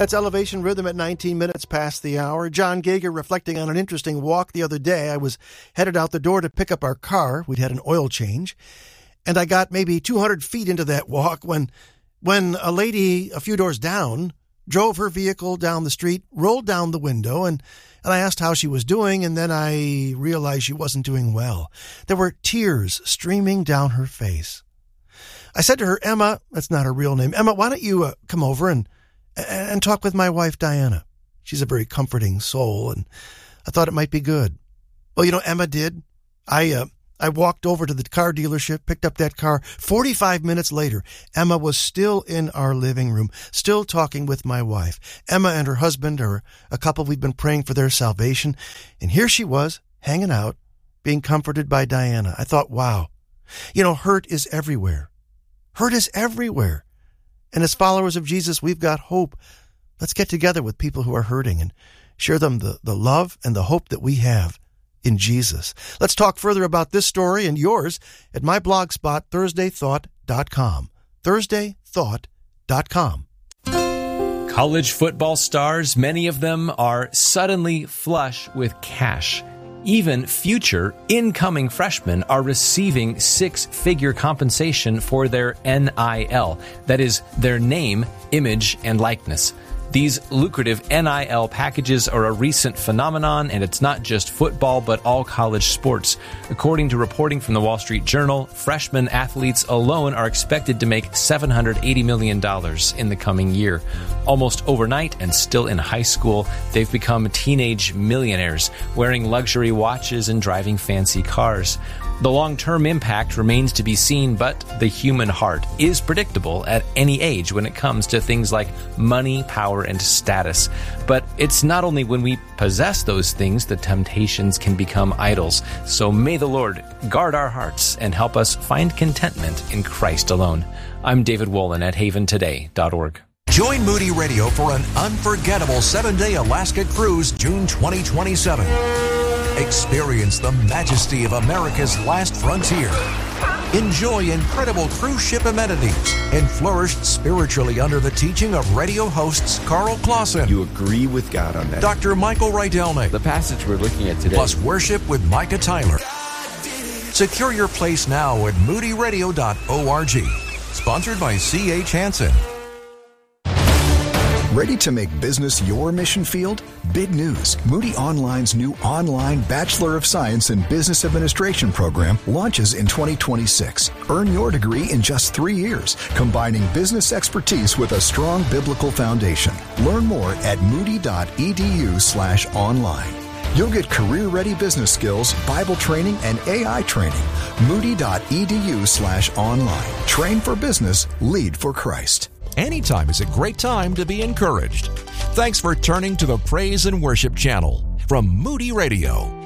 That's Elevation Rhythm at 19 minutes past the hour. John Gager reflecting on an interesting walk the other day. I was headed out the door to pick up our car. We'd had an oil change. And I got maybe 200 feet into that walk when a lady a few doors down drove her vehicle down the street, rolled down the window, and I asked how she was doing, and then I realized she wasn't doing well. There were tears streaming down her face. I said to her, Emma, that's not her real name, Emma, why don't you come over and talk with my wife, Diana. She's a very comforting soul, and I thought it might be good. Well, Emma did. I walked over to the car dealership, picked up that car. 45 minutes later, Emma was still in our living room, still talking with my wife. Emma and her husband are a couple we've been praying for their salvation, and here she was, hanging out, being comforted by Diana. I thought, wow, hurt is everywhere. Hurt is everywhere. And as followers of Jesus, we've got hope. Let's get together with people who are hurting and share them the love and the hope that we have in Jesus. Let's talk further about this story and yours at my blog spot, thursdaythought.com. thursdaythought.com. College football stars, many of them are suddenly flush with cash. Even future incoming freshmen are receiving six-figure compensation for their NIL. That is their name, image, and likeness. These lucrative NIL packages are a recent phenomenon, and it's not just football, but all college sports. According to reporting from the Wall Street Journal, freshman athletes alone are expected to make $780 million in the coming year. Almost overnight and still in high school, they've become teenage millionaires, wearing luxury watches and driving fancy cars. The long-term impact remains to be seen, but the human heart is predictable at any age when it comes to things like money, power, and status. But it's not only when we possess those things that temptations can become idols. So may the Lord guard our hearts and help us find contentment in Christ alone. I'm David Wolin at haventoday.org. Join Moody Radio for an unforgettable 7-day Alaska cruise, June 2027. Experience the majesty of America's last frontier. Enjoy incredible cruise ship amenities and flourish spiritually under the teaching of radio hosts Carl Clausen. You agree with God on that. Dr. Michael Rydelny. The passage we're looking at today. Plus worship with Micah Tyler. Secure your place now at moodyradio.org. Sponsored by C.H. Hansen. Ready to make business your mission field? Big news. Moody Online's new online Bachelor of Science in Business Administration program launches in 2026. Earn your degree in just 3 years, combining business expertise with a strong biblical foundation. Learn more at moody.edu/online. You'll get career-ready business skills, Bible training, and AI training. Moody.edu/online. Train for business, lead for Christ. Anytime is a great time to be encouraged. Thanks for turning to the Praise and Worship channel from Moody Radio.